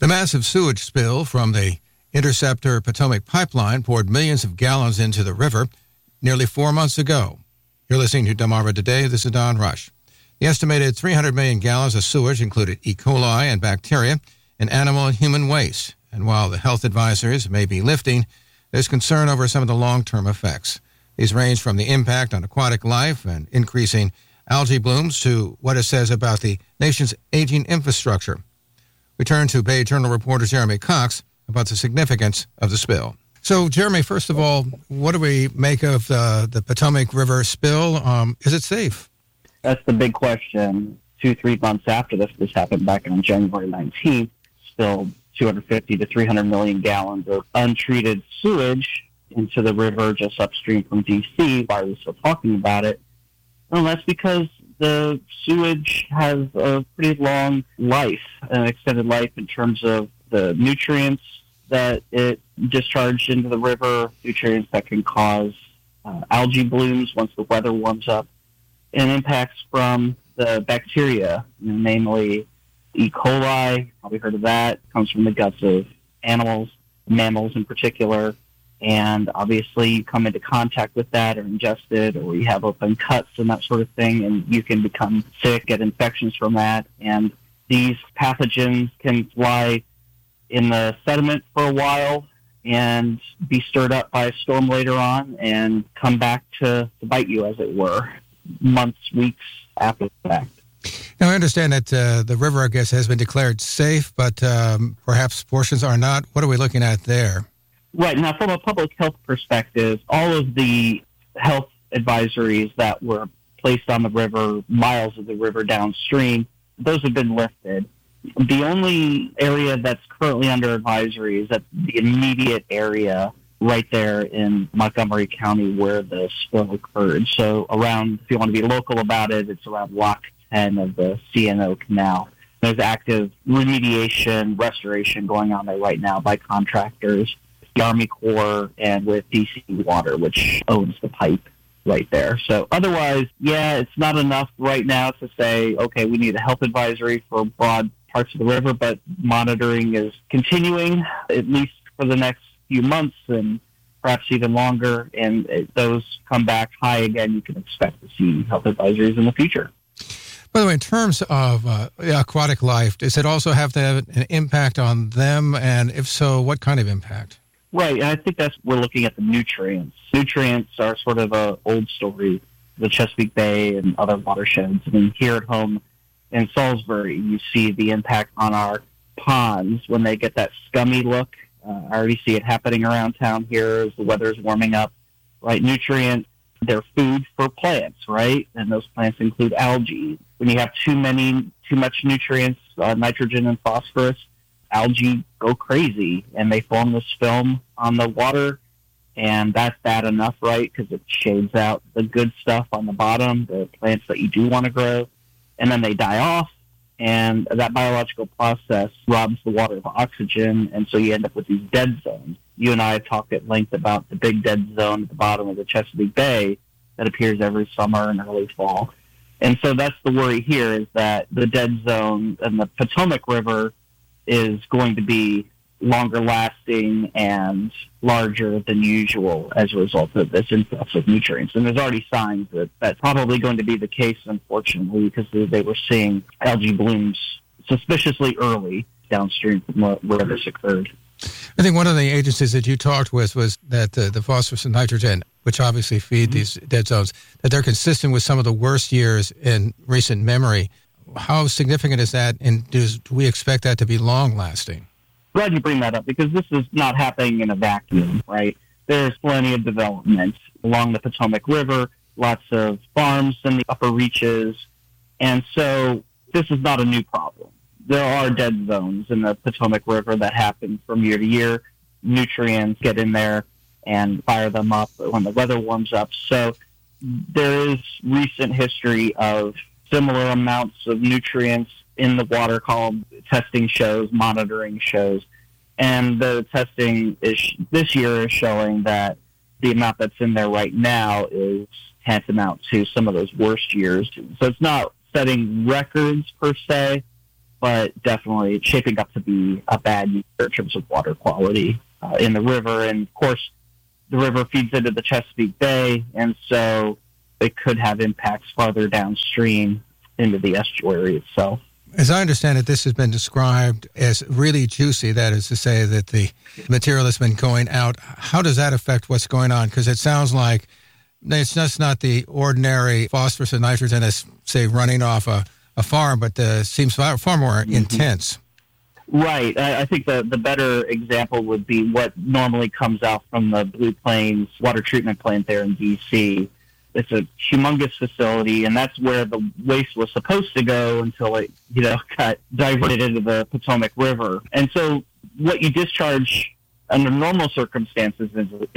massive sewage spill from the Interceptor Potomac pipeline poured millions of gallons into the river nearly 4 months ago. You're listening to Delmarva Today. This is Don Rush. The estimated 300 million gallons of sewage included E. coli and bacteria and animal and human waste. And while the health advisories may be lifting, there's concern over some of the long-term effects. These range from the impact on aquatic life and increasing algae blooms to what it says about the nation's aging infrastructure. We turn to Bay Journal reporter Jeremy Cox about the significance of the spill. So, Jeremy, first of all, what do we make of the Potomac River spill? Is it safe? That's the big question. 2-3 months after this happened back on January 19th, spilled 250 to 300 million gallons of untreated sewage into the river just upstream from D.C. Why are we still talking about it? Well, that's because the sewage has a pretty long life, an extended life in terms of the nutrients that it discharged into the river, nutrients that can cause algae blooms once the weather warms up, and impacts from the bacteria, namely E. coli, probably heard of that, comes from the guts of animals, mammals in particular, and obviously you come into contact with that or ingest it, or you have open cuts and that sort of thing, and you can become sick, get infections from that, and these pathogens can fly in the sediment for a while and be stirred up by a storm later on and come back to bite you, as it were, months, weeks after the fact. Now, I understand that the river, I guess, has been declared safe, but perhaps portions are not. What are we looking at there? Right. Now, from a public health perspective, all of the health advisories that were placed on the river, miles of the river downstream, those have been lifted. The only area that's currently under advisory is at the immediate area right there in Montgomery County where the spill occurred. So around, if you want to be local about it, it's around Lock 10 of the C&O Canal. There's active remediation, restoration going on there right now by contractors, the Army Corps, and with DC Water, which owns the pipe right there. So otherwise, yeah, it's not enough right now to say, okay, we need a health advisory for broad parts of the river, but monitoring is continuing, at least for the next few months and perhaps even longer. And if those come back high again, you can expect to see health advisories in the future. By the way, in terms of aquatic life, does it also have to have an impact on them? And if so, what kind of impact? Right, and I think we're looking at the nutrients. Nutrients are sort of an old story, the Chesapeake Bay and other watersheds. I mean, here at home in Salisbury, you see the impact on our ponds when they get that scummy look. I already see it happening around town here as the weather is warming up. Right, nutrients, they're food for plants, right? And those plants include algae. When you have too much nutrients, nitrogen and phosphorus, algae go crazy, and they form this film on the water, and that's bad enough, right? Because it shades out the good stuff on the bottom, the plants that you do want to grow, and then they die off, and that biological process robs the water of oxygen, and so you end up with these dead zones. You and I have talked at length about the big dead zone at the bottom of the Chesapeake Bay that appears every summer and early fall. And so that's the worry here, is that the dead zone and the Potomac River is going to be longer lasting and larger than usual as a result of this influx of nutrients. And there's already signs that that's probably going to be the case, unfortunately, because they were seeing algae blooms suspiciously early downstream from where this occurred. I think one of the agencies that you talked with was that the phosphorus and nitrogen, which obviously feed these dead zones, that they're consistent with some of the worst years in recent memory. How significant is that, and do we expect that to be long-lasting? Glad you bring that up, because this is not happening in a vacuum, right? There's plenty of development along the Potomac River, lots of farms in the upper reaches, and so this is not a new problem. There are dead zones in the Potomac River that happen from year to year. Nutrients get in there and fire them up when the weather warms up. So there is recent history of similar amounts of nutrients in the water column. Testing shows, monitoring shows, and the testing this year is showing that the amount that's in there right now is tantamount to some of those worst years. So it's not setting records per se, but definitely it's shaping up to be a bad year in terms of water quality in the river. And of course, the river feeds into the Chesapeake Bay, and so it could have impacts farther downstream into the estuary itself. As I understand it, this has been described as really juicy. That is to say that the material that's been going out, how does that affect what's going on? Because it sounds like it's just not the ordinary phosphorus and nitrogen as, say, running off a farm, but seems far more intense. Right. I think the better example would be what normally comes out from the Blue Plains water treatment plant there in D.C. It's a humongous facility, and that's where the waste was supposed to go until it, got diverted into the Potomac River. And so what you discharge under normal circumstances is